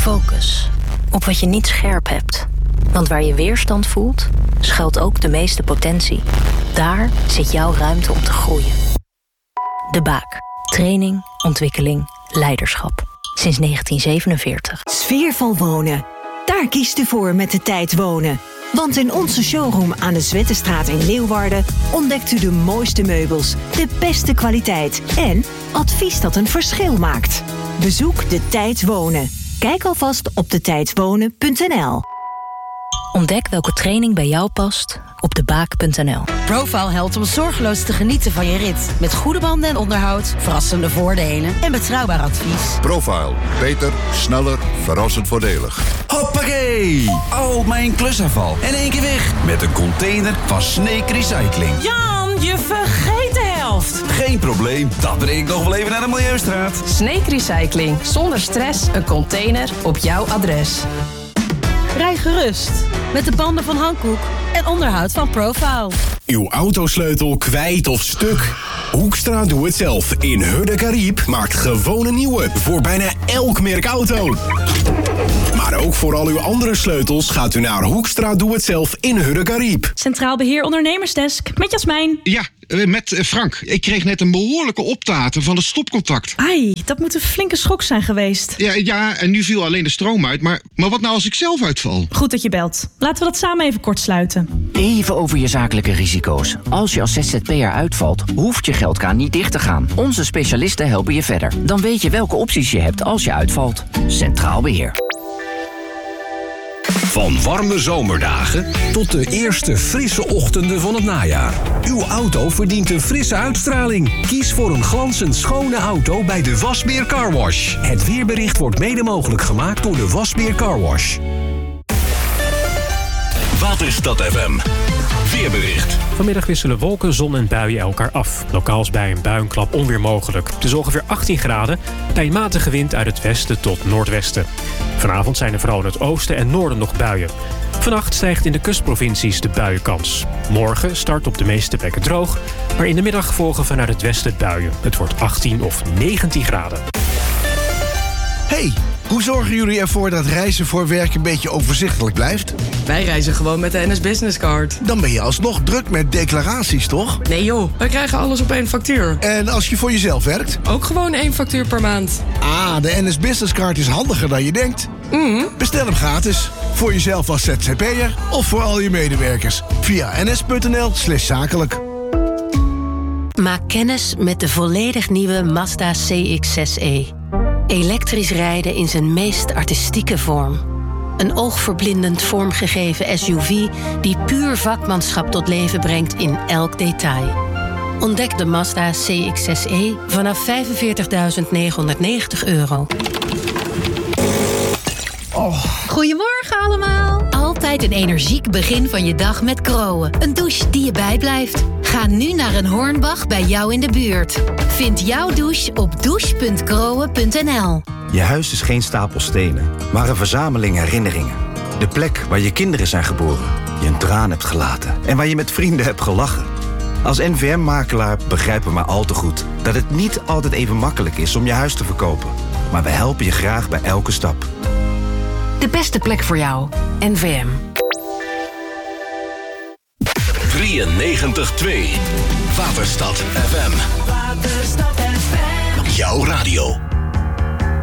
Focus op wat je niet scherp hebt. Want waar je weerstand voelt, schuilt ook de meeste potentie. Daar zit jouw ruimte om te groeien. De Baak. Training, ontwikkeling, leiderschap. Sinds 1947. Sfeervol wonen. Daar kiest u voor met De Tijd Wonen. Want in onze showroom aan de Zwettenstraat in Leeuwarden ontdekt u de mooiste meubels, de beste kwaliteit en advies dat een verschil maakt. Bezoek De Tijd Wonen. Kijk alvast op detijdwonen.nl. Ontdek welke training bij jou past op debaak.nl. Profile helpt om zorgeloos te genieten van je rit. Met goede banden en onderhoud, verrassende voordelen en betrouwbaar advies. Profile. Beter, sneller, verrassend voordelig. Hoppakee! Al mijn klusafval in één keer weg. Met een container van Sneek Recycling. Jan, je vergeet de helft. Geen probleem, dat breng ik nog wel even naar de Milieustraat. Sneek Recycling. Zonder stress, een container op jouw adres. Rij gerust met de banden van Hankook en onderhoud van Profile. Uw autosleutel kwijt of stuk? Hoekstra Doe Het Zelf in Hudde Cariep maakt gewoon een nieuwe voor bijna elk merk auto. Maar ook voor al uw andere sleutels gaat u naar Hoekstra Doe Het Zelf in Hudde Cariep. Centraal Beheer Ondernemersdesk met Jasmijn. Ja, met Frank. Ik kreeg net een behoorlijke optaten van het stopcontact. Ai, dat moet een flinke schok zijn geweest. Ja, en nu viel alleen de stroom uit. Maar wat nou als ik zelf uitval? Goed dat je belt. Laten we dat samen even kort sluiten. Even over je zakelijke risico's. Als je als ZZP'er uitvalt, hoeft je geldkraan niet dicht te gaan. Onze specialisten helpen je verder. Dan weet je welke opties je hebt als je uitvalt. Centraal Beheer. Van warme zomerdagen tot de eerste frisse ochtenden van het najaar. Uw auto verdient een frisse uitstraling. Kies voor een glanzend schone auto bij de Wasbeer Car Wash. Het weerbericht wordt mede mogelijk gemaakt door de Wasbeer Car Wash. Waterstad FM. Weerbericht. Vanmiddag wisselen wolken, zon en buien elkaar af. Lokaal is bij een buienklap onweer mogelijk. Het is ongeveer 18 graden bij een matige wind uit het westen tot noordwesten. Vanavond zijn er vooral in het oosten en noorden nog buien. Vannacht stijgt in de kustprovincies de buienkans. Morgen start op de meeste plekken droog, maar in de middag volgen vanuit het westen buien. Het wordt 18 of 19 graden. Hey, hoe zorgen jullie ervoor dat reizen voor werk een beetje overzichtelijk blijft? Wij reizen gewoon met de NS Business Card. Dan ben je alsnog druk met declaraties, toch? Nee joh, wij krijgen alles op één factuur. En als je voor jezelf werkt? Ook gewoon 1 factuur per maand. Ah, de NS Business Card is handiger dan je denkt. Bestel hem gratis. Voor jezelf als ZZP'er of voor al je medewerkers. Via ns.nl/zakelijk. Maak kennis met de volledig nieuwe Mazda CX-6e. Elektrisch rijden in zijn meest artistieke vorm. Een oogverblindend vormgegeven SUV die puur vakmanschap tot leven brengt in elk detail. Ontdek de Mazda CX-6e vanaf €45.990. Goedemorgen allemaal. Altijd een energiek begin van je dag met Kroon. Een douche die je bijblijft. Ga nu naar een Hornbach bij jou in de buurt. Vind jouw douche op douche.kroon.nl. Je huis is geen stapel stenen, maar een verzameling herinneringen. De plek waar je kinderen zijn geboren, je een traan hebt gelaten en waar je met vrienden hebt gelachen. Als NVM-makelaar begrijpen we maar al te goed dat het niet altijd even makkelijk is om je huis te verkopen. Maar we helpen je graag bij elke stap. De beste plek voor jou. NVM. 93.2 Waterstad FM. Waterstad FM. Jouw radio.